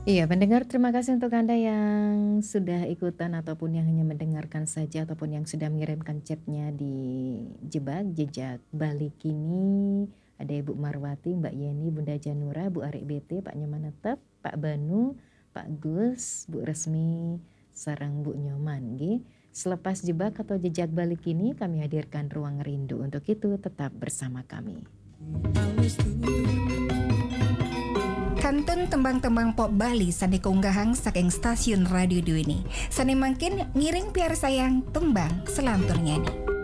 Iya, pendengar, terima kasih untuk Anda yang sudah ikutan ataupun yang hanya mendengarkan saja ataupun yang sudah mengirimkan chatnya di jejak balik kini. Ada Ibu Marwati, Mbak Yeni, Bunda Janura, Bu Arik BT, Pak Nyoman Netep, Pak Banu, Pak Gus, Bu Resmi, sarang Bu Nyoman. Nggih. Selepas jebak atau jejak balik ini kami hadirkan ruang rindu. Untuk itu tetap bersama kami. Kantun tembang-tembang pop Bali sandi keunggahang saking stasiun radio ini. Sani mangkin ngiring piar sayang tembang selantur nyanyi.